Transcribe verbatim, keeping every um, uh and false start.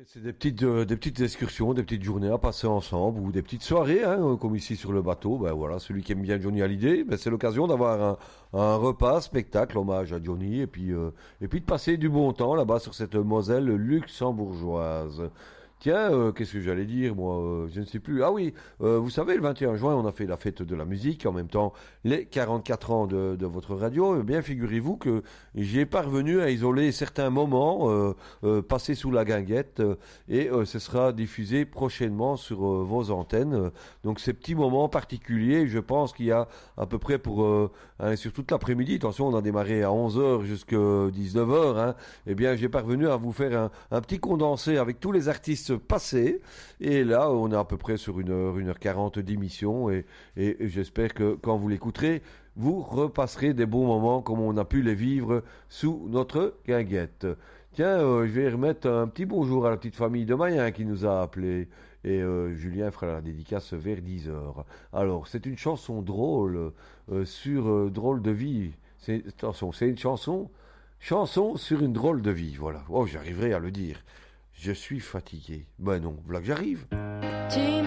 C'est des petites, euh, des petites excursions, des petites journées à passer ensemble ou des petites soirées, hein, euh, comme ici sur le bateau. Ben voilà, celui qui aime bien Johnny Hallyday, ben c'est l'occasion d'avoir un, un repas, spectacle, hommage à Johnny, et puis, euh, et puis de passer du bon temps là-bas sur cette Moselle luxembourgeoise. Tiens, euh, qu'est-ce que j'allais dire, moi, euh, je ne sais plus. Ah oui, euh, vous savez, le vingt et un juin, on a fait la fête de la musique, en même temps, les quarante-quatre ans de, de votre radio. Eh bien, figurez-vous que j'ai parvenu à isoler certains moments euh, euh, passés sous la guinguette, euh, et euh, ce sera diffusé prochainement sur euh, vos antennes. Donc, ces petits moments particuliers, je pense qu'il y a à peu près pour, euh, hein, sur toute l'après-midi, attention, on a démarré à onze heures jusqu'à dix-neuf heures, hein, eh bien, j'ai parvenu à vous faire un, un petit condensé avec tous les artistes passé. Et là, on est à peu près sur une heure, une heure quarante d'émission. Et, et, et j'espère que quand vous l'écouterez, vous repasserez des bons moments comme on a pu les vivre sous notre guinguette. Tiens, euh, je vais remettre un petit bonjour à la petite famille de Mayen qui nous a appelés. Et euh, Julien fera la dédicace vers dix heures. Alors, c'est une chanson drôle euh, sur euh, drôle de vie. C'est, attention, c'est une chanson, chanson sur une drôle de vie. Voilà. Oh, j'arriverai à le dire. Je suis fatigué. Ben non, voilà que j'arrive. Tu